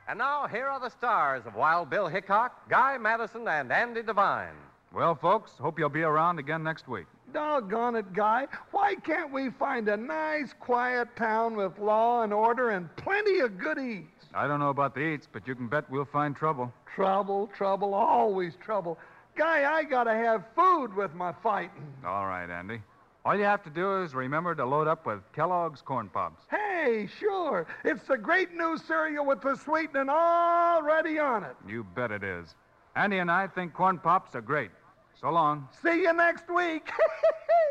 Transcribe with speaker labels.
Speaker 1: And now, here are the stars of Wild Bill Hickok, Guy Madison, and Andy Devine.
Speaker 2: Well, folks, hope you'll be around again next week.
Speaker 3: Doggone it, Guy. Why can't we find a nice, quiet town with law and order and plenty of good eats?
Speaker 2: I don't know about the eats, but you can bet we'll find trouble.
Speaker 3: Trouble, always trouble. Guy, I gotta have food with my fighting.
Speaker 2: All right, Andy. All you have to do is remember to load up with Kellogg's Corn Pops.
Speaker 3: Hey, sure. It's the great new cereal with the sweetening already on it.
Speaker 2: You bet it is. Andy and I think Corn Pops are great. So long.
Speaker 3: See you next week.